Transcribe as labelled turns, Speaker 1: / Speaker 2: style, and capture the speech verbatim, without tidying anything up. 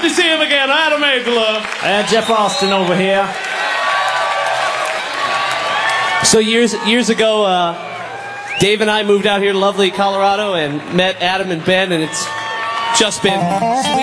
Speaker 1: to see him again. Adam Agelove.
Speaker 2: And Jeff Austin over here. So years years ago, uh, Dave and I moved out here to lovely Colorado and met Adam and Ben, and it's just been sweet.